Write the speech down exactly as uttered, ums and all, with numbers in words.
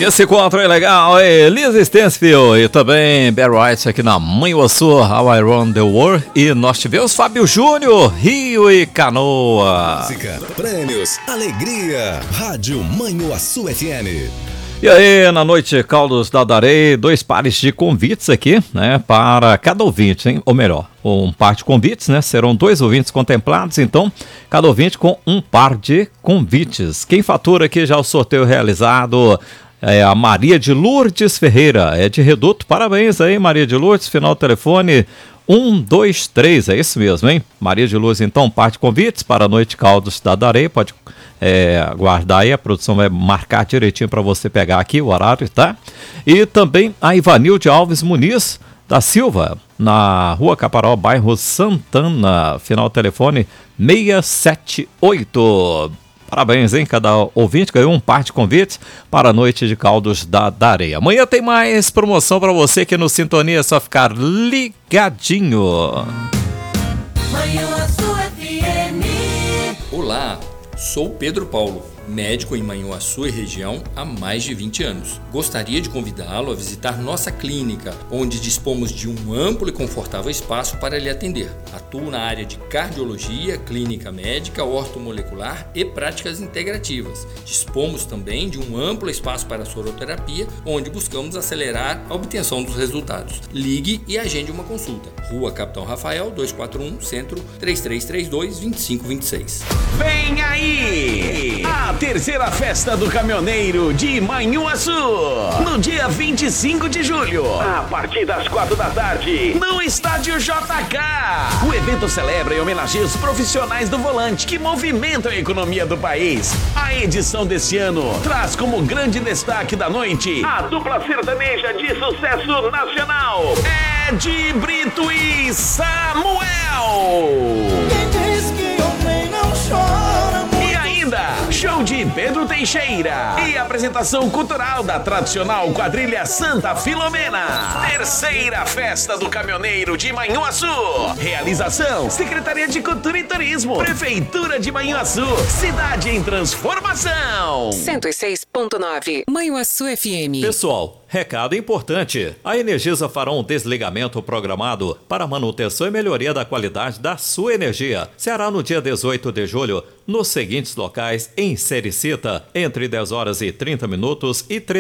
Que se encontra aí legal, Elisa Stansfield e também Barry White aqui na Manhuaçu, How I Run the World. E nós tivemos Fábio Júnior, Rio e Canoa. Música, prêmios, alegria, Rádio Manhuaçu F M. E aí, na noite, Caldos da Darei, dois pares de convites aqui, né, para cada ouvinte, hein? Ou melhor, um par de convites, né? Serão dois ouvintes contemplados, então, cada ouvinte com um par de convites. Quem fatura aqui já o sorteio realizado é a Maria de Lourdes Ferreira, é de Reduto. Parabéns aí, Maria de Lourdes, final do telefone um dois três, é isso mesmo, hein? Maria de Lourdes, então, par de convites para a noite Caldos da Darei, pode É, aguardar aí, a produção vai marcar direitinho para você pegar aqui o horário, tá? E também a Ivanilde Alves Muniz da Silva, na Rua Caparó, bairro Santana, final telefone seiscentos e setenta e oito. Parabéns, hein? Cada ouvinte ganhou um par de convites para a noite de Caldos da Darei. Amanhã tem mais promoção para você que no Sintonia, é só ficar ligadinho. Olá! Sou Pedro Paulo, médico em Manhuaçu e região há mais de vinte anos. Gostaria de convidá-lo a visitar nossa clínica, onde dispomos de um amplo e confortável espaço para lhe atender. Atuo na área de cardiologia, clínica médica, ortomolecular e práticas integrativas. Dispomos também de um amplo espaço para soroterapia, onde buscamos acelerar a obtenção dos resultados. Ligue e agende uma consulta. Rua Capitão Rafael, duzentos e quarenta e um, Centro, três três três dois, dois cinco dois seis. Vem aí! A terceira festa do caminhoneiro de Manhuaçu, no dia vinte e cinco de julho, a partir das quatro da tarde, no Estádio J K. O evento celebra e homenageia os profissionais do volante que movimentam a economia do país. A edição desse ano traz como grande destaque da noite a dupla sertaneja de sucesso nacional, Ed Brito e Samuel. Quem diz que homem não chora muito. E ainda, show de Pedro Teixeira e apresentação cultural da tradicional quadrilha Santa Filomena. Terceira festa do caminhoneiro de Manhuaçu. Realização: Secretaria de Cultura e Turismo, Prefeitura de Manhuaçu, cidade em transformação. cento e seis ponto nove Manhuaçu F M. Pessoal, recado importante. A Energisa fará um desligamento programado para manutenção e melhoria da qualidade da sua energia. Será no dia dezoito de julho, nos seguintes locais em Sericita, entre dez horas e trinta minutos e